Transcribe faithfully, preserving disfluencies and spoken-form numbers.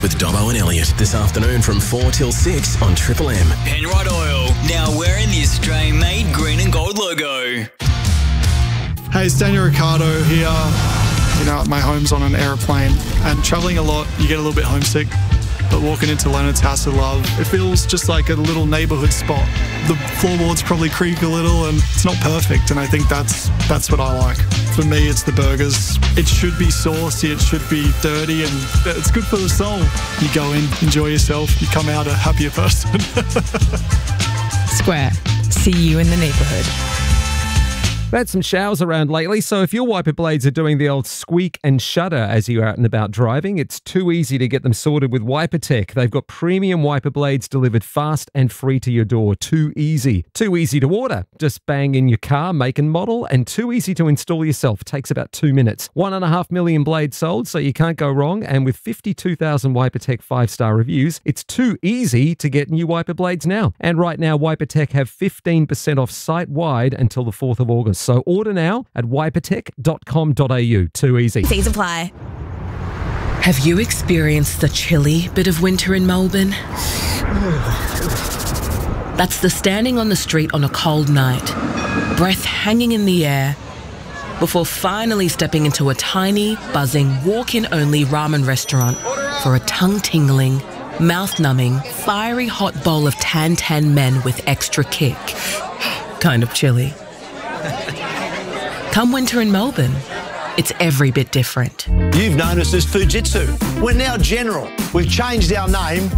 With Dobbo and Elliot this afternoon from four till six on Triple M. Penrite Oil, now wearing the Australian-made green and gold logo. Hey, it's Daniel Ricciardo here. You know, my home's on an aeroplane, and travelling a lot, you get a little bit homesick. But walking into Leonard's House of Love, it feels just like a little neighbourhood spot. The floorboards probably creak a little, and it's not perfect, and I think that's that's what I like. For me, it's the burgers. It should be saucy, it should be dirty, and it's good for the soul. You go in, enjoy yourself, you come out a happier person. Square. See you in the neighbourhood. We've had some showers around lately, so if your wiper blades are doing the old squeak and shudder as you're out and about driving, it's too easy to get them sorted with WiperTech. They've got premium wiper blades delivered fast and free to your door. Too easy. Too easy to order. Just bang in your car, make and model, and too easy to install yourself. It takes about two minutes. One and a half million blades sold, so you can't go wrong. And with fifty-two thousand WiperTech five-star reviews, it's too easy to get new wiper blades now. And right now, WiperTech have fifteen percent off site-wide until the fourth of August. So order now at wipertech dot com dot a u. Too easy. Fees apply. Have you experienced the chilly bit of winter in Melbourne? That's the standing on the street on a cold night, breath hanging in the air, before finally stepping into a tiny, buzzing, walk-in only ramen restaurant for a tongue-tingling, mouth-numbing, fiery hot bowl of tan tan men with extra kick. Kind of chilly. Come winter in Melbourne, it's every bit different. You've known us as Fujitsu. We're now General. We've changed our name